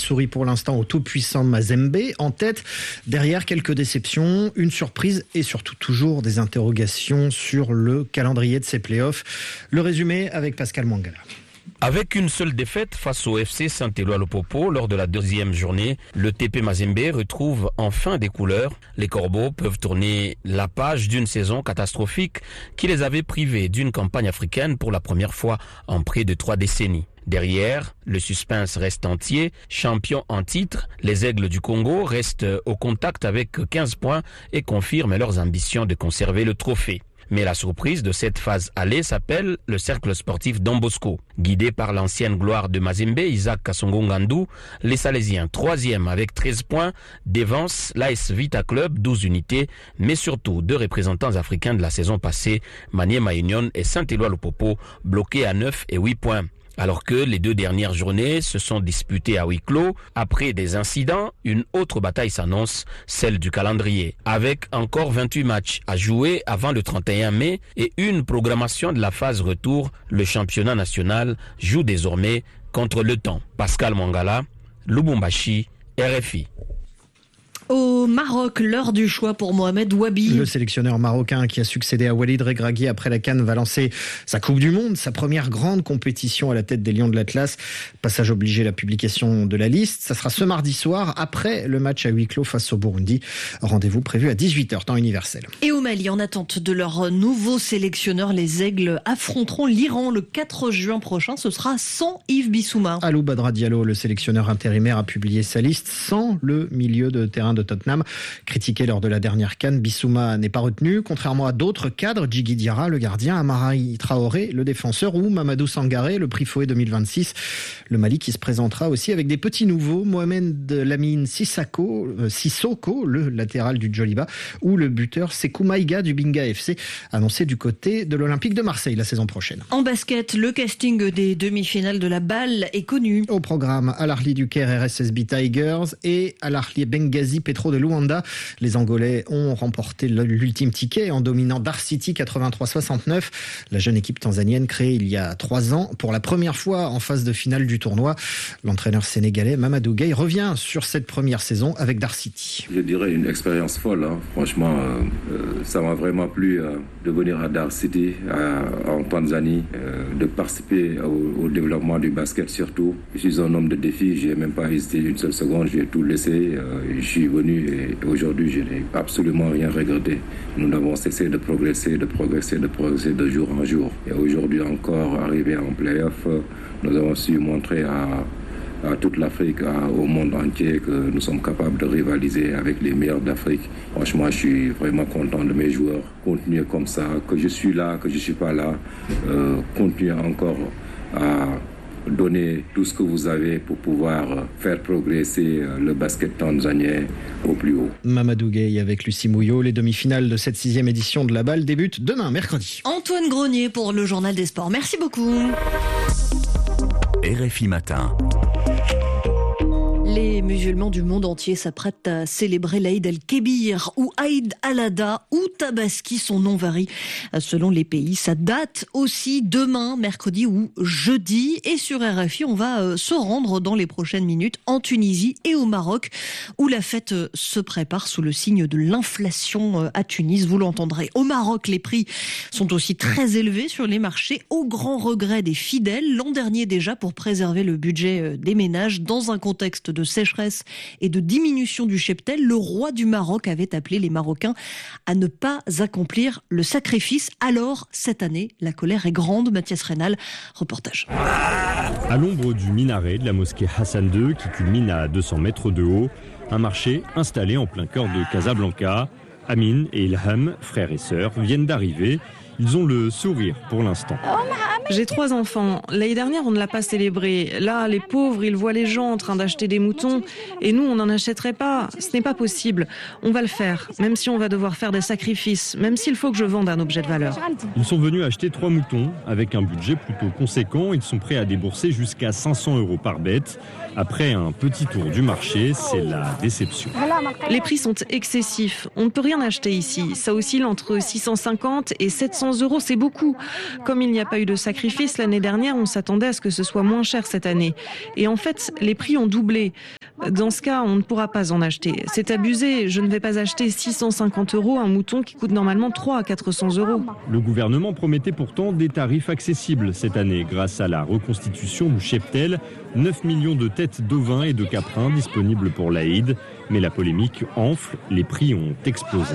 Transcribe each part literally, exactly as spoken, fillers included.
sourit pour l'instant au tout-puissant Mazembe en tête. Derrière, quelques déceptions, une surprise et surtout toujours des interrogations sur le calendrier de ces playoffs. Le résumé avec Pascal Mangala. Avec une seule défaite face au F C Saint-Éloi-le-Popo lors de la deuxième journée, le T P Mazembe retrouve enfin des couleurs. Les Corbeaux peuvent tourner la page d'une saison catastrophique qui les avait privés d'une campagne africaine pour la première fois en près de trois décennies. Derrière, le suspense reste entier. Champions en titre, les Aigles du Congo restent au contact avec quinze points et confirment leurs ambitions de conserver le trophée. Mais la surprise de cette phase aller s'appelle le cercle sportif Don Bosco. Guidé par l'ancienne gloire de Mazembe, Isaac Kassongo-Ngandou, les Salésiens, troisième avec treize points, dévancent l'A S Vita Club, douze unités, mais surtout deux représentants africains de la saison passée, Maniema Union et Saint-Éloi-le-Popo, bloqués à neuf et huit points. Alors que les deux dernières journées se sont disputées à huis clos, après des incidents, une autre bataille s'annonce, celle du calendrier. Avec encore vingt-huit matchs à jouer avant le trente et un mai et une programmation de la phase retour, le championnat national joue désormais contre le temps. Pascal Mangala, Lubumbashi, R F I. Au Maroc, l'heure du choix pour Mohamed Wabi. Le sélectionneur marocain qui a succédé à Walid Regragui après la CAN va lancer sa Coupe du Monde, sa première grande compétition à la tête des Lions de l'Atlas. Passage obligé, la publication de la liste. Ça sera ce mardi soir, après le match à huis clos face au Burundi. Rendez-vous prévu à dix-huit heures, temps universel. Et au Mali, en attente de leur nouveau sélectionneur, les Aigles affronteront l'Iran le quatre juin prochain. Ce sera sans Yves Bissouma. Alou Badra Diallo, le sélectionneur intérimaire, a publié sa liste sans le milieu de terrain de Tottenham. Critiqué lors de la dernière CAN, Bissouma n'est pas retenu, contrairement à d'autres cadres, Djigui Diarra, le gardien, Amaraï Traoré, le défenseur, ou Mamadou Sangaré, le prix Fouet deux mille vingt-six. Le Mali qui se présentera aussi avec des petits nouveaux, Mohamed Lamine Sissako, euh, Sissoko, le latéral du Djoliba, ou le buteur Sekou Maïga du Binga F C, annoncé du côté de l'Olympique de Marseille la saison prochaine. En basket, le casting des demi-finales de la balle est connu. Au programme, Al Ahly du Caire, R S S B Tigers, et Al Ahly Benghazi Petro de Luanda. Les Angolais ont remporté l'ultime ticket en dominant Dar City quatre-vingt-trois soixante-neuf. La jeune équipe tanzanienne créée il y a trois ans pour la première fois en phase de finale du tournoi. L'entraîneur sénégalais Mamadou Gueye revient sur cette première saison avec Dar City. Je dirais une expérience folle. Hein. Franchement, euh, euh, ça m'a vraiment plu euh, de venir à Dar City, à, en Tanzanie, euh, de participer au, au développement du basket surtout. Je suis un homme de défi, je n'ai même pas hésité une seule seconde, j'ai tout laissé. Euh, je suis venu et aujourd'hui, je n'ai absolument rien regretté. Nous n'avons cessé de progresser, de progresser, de progresser de jour en jour. Et aujourd'hui encore, arrivé en play-off, nous avons su montrer à, à toute l'Afrique, à, au monde entier, que nous sommes capables de rivaliser avec les meilleurs d'Afrique. Franchement, je suis vraiment content de mes joueurs. Continuez comme ça, que je suis là, que je ne suis pas là. Euh, continuez encore à donner tout ce que vous avez pour pouvoir faire progresser le basket tanzanien au plus haut. Mamadou Gueye avec Lucie Mouillot. Les demi-finales de cette sixième édition de la balle débutent demain, mercredi. Antoine Grenier pour le Journal des Sports. Merci beaucoup. R F I Matin. Les musulmans du monde entier s'apprêtent à célébrer l'Aïd el-Kébir ou Aïd al-Adha ou Tabaski, son nom varie selon les pays. Ça date aussi demain, mercredi ou jeudi. Et sur R F I, on va se rendre dans les prochaines minutes en Tunisie et au Maroc, où la fête se prépare sous le signe de l'inflation à Tunis. Vous l'entendrez. Au Maroc, les prix sont aussi très élevés sur les marchés, au grand regret des fidèles. L'an dernier déjà, pour préserver le budget des ménages dans un contexte de sécheresse et de diminution du cheptel, le roi du Maroc avait appelé les Marocains à ne pas accomplir le sacrifice. Alors, cette année, la colère est grande. Mathias Rénal, reportage. À l'ombre du minaret de la mosquée Hassan deux, qui culmine à deux cents mètres de haut, un marché installé en plein cœur de Casablanca. Amine et Ilham, frères et sœurs, viennent d'arriver. Ils ont le sourire pour l'instant. J'ai trois enfants. L'année dernière, on ne l'a pas célébré. Là, les pauvres, ils voient les gens en train d'acheter des moutons. Et nous, on n'en achèterait pas. Ce n'est pas possible. On va le faire, même si on va devoir faire des sacrifices, même s'il faut que je vende un objet de valeur. Ils sont venus acheter trois moutons. Avec un budget plutôt conséquent, ils sont prêts à débourser jusqu'à cinq cents euros par bête. Après un petit tour du marché, c'est la déception. Les prix sont excessifs. On ne peut rien acheter ici. Ça oscille entre six cent cinquante et sept cents euros, c'est beaucoup. Comme il n'y a pas eu de sacrifice l'année dernière, on s'attendait à ce que ce soit moins cher cette année. Et en fait, les prix ont doublé. Dans ce cas, on ne pourra pas en acheter. C'est abusé. Je ne vais pas acheter six cent cinquante euros un mouton qui coûte normalement trois à quatre cents euros. Le gouvernement promettait pourtant des tarifs accessibles cette année grâce à la reconstitution du cheptel. neuf millions de têtes d'ovins et de caprins disponibles pour l'Aïd. Mais la polémique enfle, les prix ont explosé.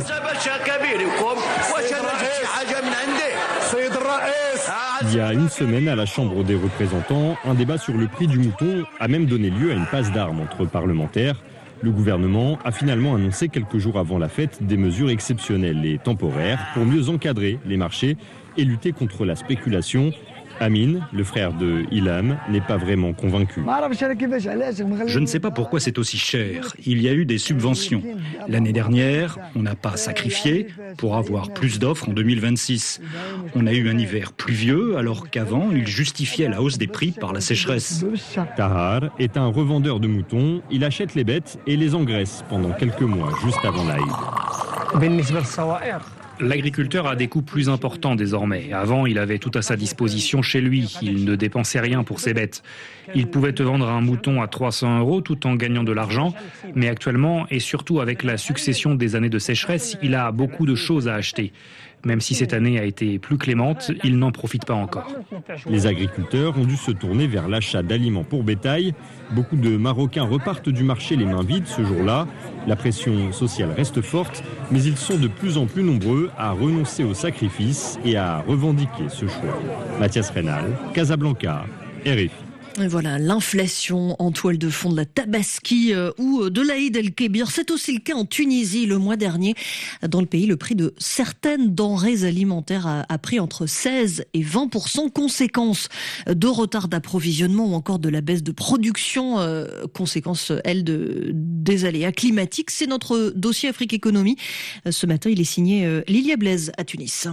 Il y a une semaine, à la Chambre des représentants, un débat sur le prix du mouton a même donné lieu à une passe d'armes entre parlementaires. Le gouvernement a finalement annoncé quelques jours avant la fête des mesures exceptionnelles et temporaires pour mieux encadrer les marchés et lutter contre la spéculation. Amin, le frère de Ilham, n'est pas vraiment convaincu. Je ne sais pas pourquoi c'est aussi cher. Il y a eu des subventions. L'année dernière, on n'a pas sacrifié pour avoir plus d'offres en deux mille vingt-six. On a eu un hiver pluvieux alors qu'avant, il justifiait la hausse des prix par la sécheresse. Tahar est un revendeur de moutons. Il achète les bêtes et les engraisse pendant quelques mois, juste avant l'Aïd. L'agriculteur a des coûts plus importants désormais. Avant, il avait tout à sa disposition chez lui. Il ne dépensait rien pour ses bêtes. Il pouvait te vendre un mouton à trois cents euros tout en gagnant de l'argent. Mais actuellement, et surtout avec la succession des années de sécheresse, il a beaucoup de choses à acheter. Même si cette année a été plus clémente, il n'en profite pas encore. Les agriculteurs ont dû se tourner vers l'achat d'aliments pour bétail. Beaucoup de Marocains repartent du marché les mains vides ce jour-là. La pression sociale reste forte, mais ils sont de plus en plus nombreux à renoncer au sacrifice et à revendiquer ce choix. Mathias Reynal, Casablanca, R F I. Et voilà, l'inflation en toile de fond de la Tabaski euh, ou de l'Aïd el-Kébir. C'est aussi le cas en Tunisie le mois dernier. Dans le pays, le prix de certaines denrées alimentaires a, a pris entre seize et vingt pour cent. Conséquence de retard d'approvisionnement ou encore de la baisse de production. Euh, conséquence, elle, de, des aléas climatiques. C'est notre dossier Afrique Économie. Ce matin, il est signé euh, Lilia Blaise à Tunis.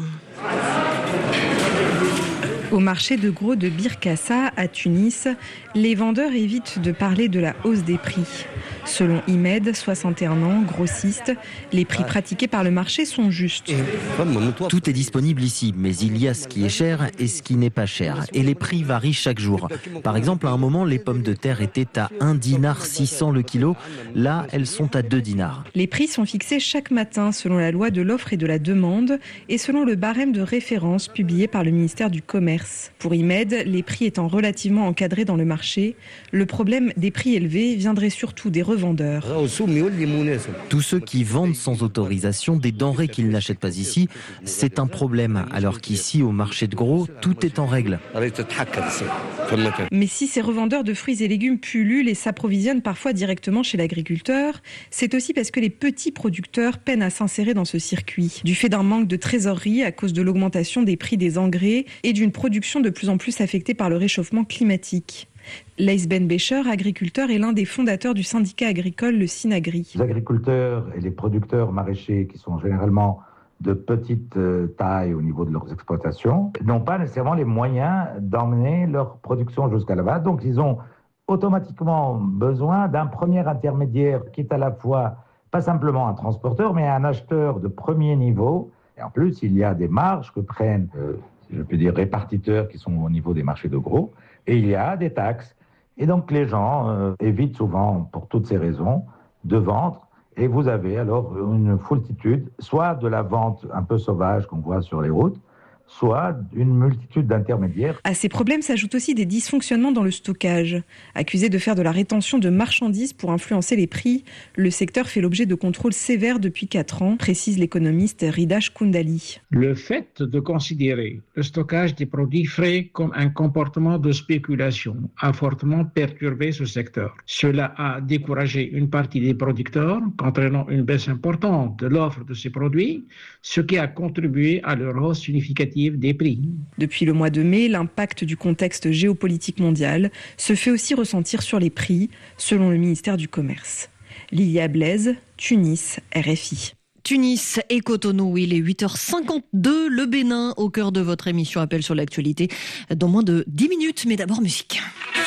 Au marché de gros de Bir Kassa, à Tunis, les vendeurs évitent de parler de la hausse des prix. Selon Imed, soixante et un ans, grossiste, les prix pratiqués par le marché sont justes. Tout est disponible ici, mais il y a ce qui est cher et ce qui n'est pas cher. Et les prix varient chaque jour. Par exemple, à un moment, les pommes de terre étaient à un dinar six cents le kilo. Là, elles sont à deux dinars. Les prix sont fixés chaque matin selon la loi de l'offre et de la demande et selon le barème de référence publié par le ministère du Commerce. Pour Imed, les prix étant relativement encadrés dans le marché, le problème des prix élevés viendrait surtout des revendeurs. Tous ceux qui vendent sans autorisation des denrées qu'ils n'achètent pas ici, c'est un problème, alors qu'ici, au marché de gros, tout est en règle. Mais si ces revendeurs de fruits et légumes pullulent et s'approvisionnent parfois directement chez l'agriculteur, c'est aussi parce que les petits producteurs peinent à s'insérer dans ce circuit, du fait d'un manque de trésorerie à cause de l'augmentation des prix des engrais et d'une production de plus en plus affectée par le réchauffement climatique. Leïs Ben Becher, agriculteur, est l'un des fondateurs du syndicat agricole, le Synagri. Les agriculteurs et les producteurs maraîchers, qui sont généralement de petite taille au niveau de leurs exploitations, n'ont pas nécessairement les moyens d'emmener leur production jusqu'à là-bas. Donc ils ont automatiquement besoin d'un premier intermédiaire qui est à la fois, pas simplement un transporteur, mais un acheteur de premier niveau. Et en plus, il y a des marges que prennent... Euh, je peux dire répartiteurs qui sont au niveau des marchés de gros, et il y a des taxes. Et donc les gens euh, évitent souvent, pour toutes ces raisons, de vendre. Et vous avez alors une foultitude, soit de la vente un peu sauvage qu'on voit sur les routes, soit une multitude d'intermédiaires. À ces problèmes s'ajoutent aussi des dysfonctionnements dans le stockage. Accusé de faire de la rétention de marchandises pour influencer les prix, le secteur fait l'objet de contrôles sévères depuis quatre ans, précise l'économiste Ridash Koundali. Le fait de considérer le stockage des produits frais comme un comportement de spéculation a fortement perturbé ce secteur. Cela a découragé une partie des producteurs, entraînant une baisse importante de l'offre de ces produits, ce qui a contribué à leur hausse significative des prix. Depuis le mois de mai, l'impact du contexte géopolitique mondial se fait aussi ressentir sur les prix, selon le ministère du Commerce. Lilia Blaise, Tunis, R F I. Tunis et Cotonou, il est huit heures cinquante-deux, le Bénin au cœur de votre émission Appel sur l'actualité. Dans moins de dix minutes, mais d'abord musique.